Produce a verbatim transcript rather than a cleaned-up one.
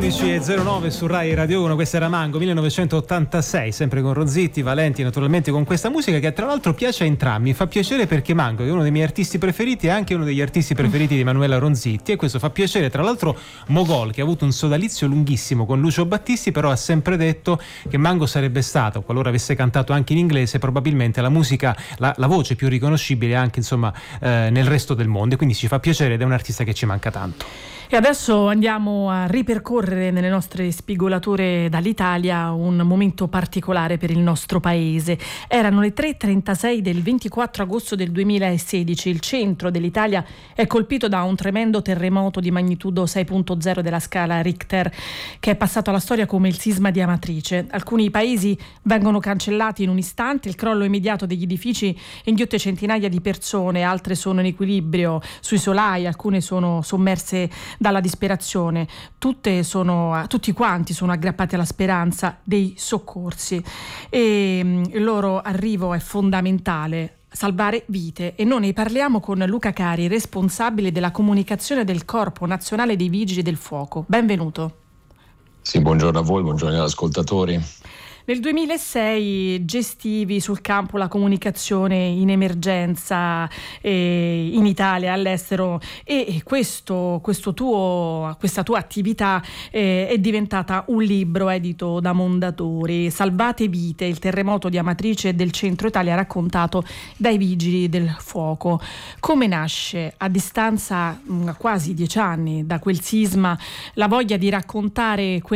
undici e zero nove su Rai Radio uno, questa era Mango millenovecentottantasei, sempre con Ronzitti, Valenti, naturalmente con questa musica che tra l'altro piace a entrambi. Fa piacere perché Mango è uno dei miei artisti preferiti e anche uno degli artisti preferiti di Emanuela Ronzitti, e questo fa piacere. Tra l'altro Mogol, che ha avuto un sodalizio lunghissimo con Lucio Battisti, però ha sempre detto che Mango sarebbe stato, qualora avesse cantato anche in inglese, probabilmente la musica, la, la voce più riconoscibile anche insomma eh, nel resto del mondo, e quindi ci fa piacere ed è un artista che ci manca tanto. E adesso andiamo a ripercorrere nelle nostre spigolature dall'Italia un momento particolare per il nostro paese. Erano le tre e trentasei del ventiquattro agosto del duemilasedici. Il centro dell'Italia è colpito da un tremendo terremoto di magnitudo sei virgola zero della scala Richter, che è passato alla storia come il sisma di Amatrice. Alcuni paesi vengono cancellati in un istante, il crollo immediato degli edifici inghiotte centinaia di persone, altre sono in equilibrio sui solai, alcune sono sommerse dalla disperazione. Tutte sono, tutti quanti sono aggrappati alla speranza dei soccorsi, e mm, il loro arrivo è fondamentale. Salvare vite, e noi ne parliamo con Luca Cari, responsabile della comunicazione del Corpo Nazionale dei Vigili del Fuoco. Benvenuto. Sì, buongiorno a voi, buongiorno agli ascoltatori. Nel duemilasei gestivi sul campo la comunicazione in emergenza eh, in Italia e all'estero, e questo, questo tuo, questa tua attività eh, è diventata un libro edito da Mondadori, Salvate vite, il terremoto di Amatrice e del centro Italia raccontato dai vigili del fuoco. Come nasce, a distanza mh, quasi dieci anni da quel sisma, la voglia di raccontare quel